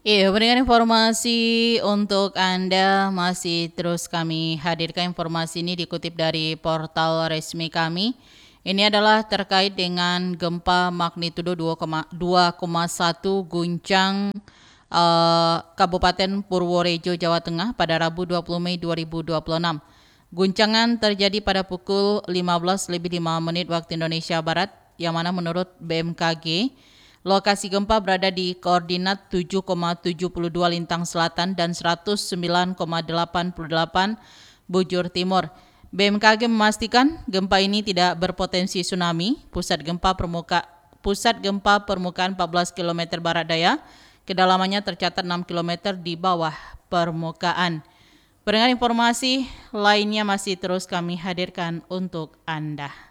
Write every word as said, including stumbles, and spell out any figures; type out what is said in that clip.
Iya, berikan informasi untuk Anda masih terus kami hadirkan informasi ini dikutip dari portal resmi kami. Ini adalah terkait dengan gempa magnitudo dua koma satu guncang eh, Kabupaten Purworejo, Jawa Tengah pada Rabu dua puluh Mei dua ribu dua puluh enam. Guncangan terjadi pada pukul lima belas lebih lima menit waktu Indonesia Barat, yang mana menurut B M K G, lokasi gempa berada di koordinat tujuh koma tujuh dua lintang selatan dan seratus sembilan koma delapan delapan bujur timur. B M K G memastikan gempa ini tidak berpotensi tsunami. Pusat gempa permuka pusat gempa permukaan empat belas kilometer barat daya, kedalamannya tercatat enam kilometer di bawah permukaan. Pendengar, informasi lainnya masih terus kami hadirkan untuk Anda.